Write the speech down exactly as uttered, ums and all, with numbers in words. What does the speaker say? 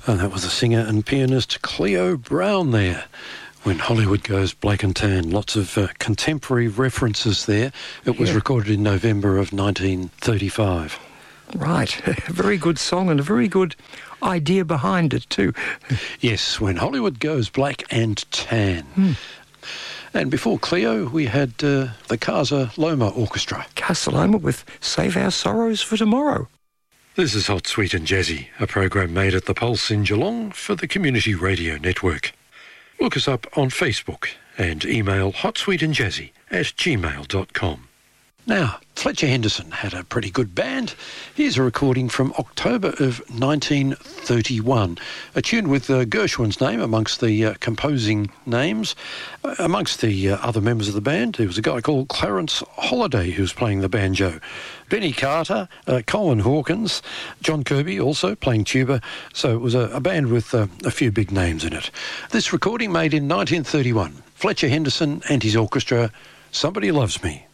And that was the singer and pianist Cleo Brown there. When Hollywood Goes Black and Tan. Lots of uh, contemporary references there. It was Yeah. recorded in November of nineteen thirty-five. Right. A very good song and a very good idea behind it too. Yes, When Hollywood Goes Black and Tan. Hmm. And before Cleo, we had uh, the Casa Loma Orchestra. Casa Loma with Save Our Sorrows for Tomorrow. This is Hot, Sweet and Jazzy, a program made at the Pulse in Geelong for the Community Radio Network. Look us up on Facebook and email hotsweetandjazzy at gmail dot com. Now, Fletcher Henderson had a pretty good band. Here's a recording from October of nineteen thirty-one. A tune with uh, Gershwin's name amongst the uh, composing names. Uh, amongst the uh, other members of the band, there was a guy called Clarence Holliday who was playing the banjo. Benny Carter, uh, Colin Hawkins, John Kirby also playing tuba. So it was a, a band with uh, a few big names in it. This recording made in nineteen thirty-one. Fletcher Henderson and his orchestra, Somebody Loves Me.